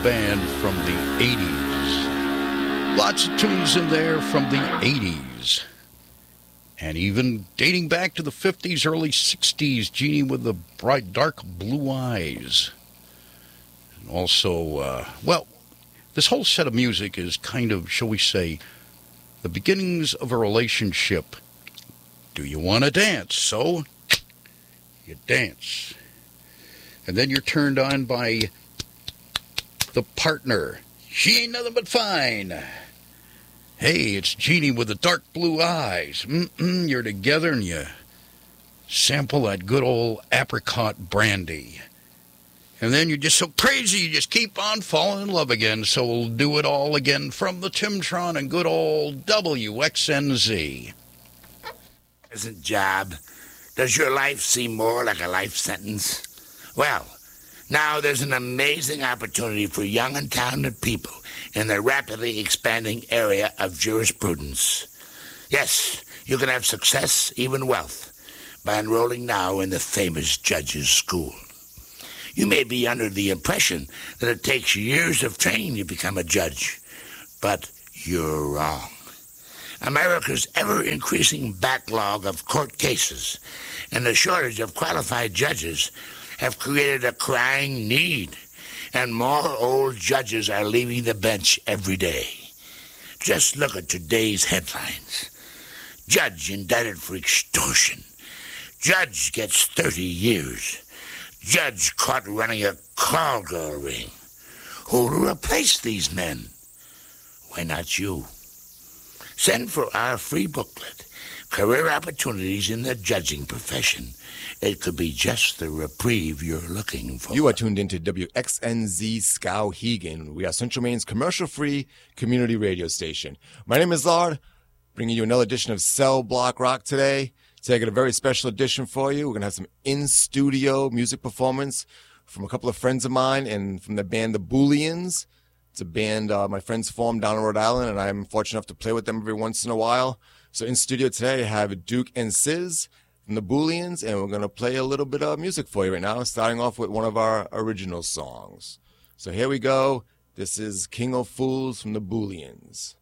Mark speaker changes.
Speaker 1: band from the 80s. Lots of tunes in there from the 80s. And even dating back to the 50s, early 60s, Jeannie with the bright, dark blue eyes. And also, this whole set of music is kind of, shall we say, the beginnings of a relationship. Do you want to dance? So, you dance. And then you're turned on by the partner. She ain't nothing but fine. Hey, it's Jeannie with the dark blue eyes. You're together and you sample that good old apricot brandy. And then you're just so crazy, you just keep on falling in love again. So we'll do it all again from the Timtron and good old WXNZ.
Speaker 2: Present job. Does your life seem more like a life sentence? Well, now there's an amazing opportunity for young and talented people in the rapidly expanding area of jurisprudence. Yes, you can have success, even wealth, by enrolling now in the famous Judges School. You may be under the impression that it takes years of training to become a judge, but you're wrong. America's ever-increasing backlog of court cases and the shortage of qualified judges have created a crying need, and more old judges are leaving the bench every day. Just look at today's headlines. Judge indicted for extortion. Judge gets 30 years. Judge caught running a call girl ring. Who will replace these men? Why not you? Send for our free booklet, Career Opportunities in the Judging Profession. It could be just the reprieve you're looking for.
Speaker 3: You are tuned into WXNZ Skowhegan. We are Central Maine's commercial-free community radio station. My name is Lard, bringing you another edition of Cell Block Rock today. Today I got a very special edition for you. We're going to have some in-studio music performance from a couple of friends of mine and from the band The Booleans. It's a band my friends formed down in Rhode Island, and I'm fortunate enough to play with them every once in a while. So in studio today I have Duke and Sis from The Booleans, and we're going to play a little bit of music for you right now, starting off with one of our original songs. So here we go. This is King of Fools from The Booleans.